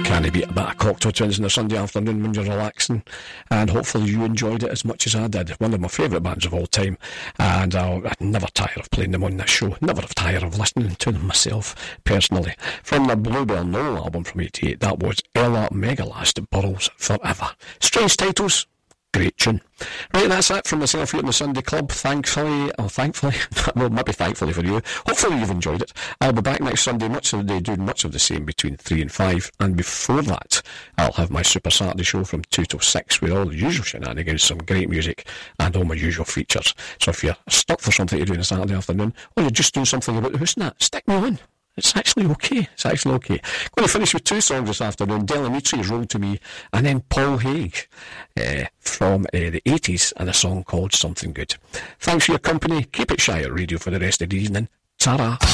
Can it beat a bit of Cocteau Twins on a Sunday afternoon when you're relaxing? And hopefully you enjoyed it as much as I did. One of my favourite bands of all time, and I'd never tire of playing them on this show. Never have tired of listening to them myself, personally. From the Bluebell Knoll album from '88, that was Ella Megalast, Burrows Forever. Strange titles. Great tune. Right, that's it from myself here in the Sunday Club. Thankfully, well, maybe thankfully for you. Hopefully you've enjoyed it. I'll be back next Sunday, much of the day, doing much of the same between 3 and 5. And before that, I'll have my Super Saturday show from 2 till 6 with all the usual shenanigans, some great music, and all my usual features. So if you're stuck for something to do on a Saturday afternoon, or you're just doing something about the house and that, stick me on. It's actually okay. I'm going to finish with 2 songs this afternoon. Del Amitri's Roll to Me, and then Paul Haig from the 80s, and a song called Something Good. Thanks for your company. Keep it Shire Radio for the rest of the evening. Ta-ra.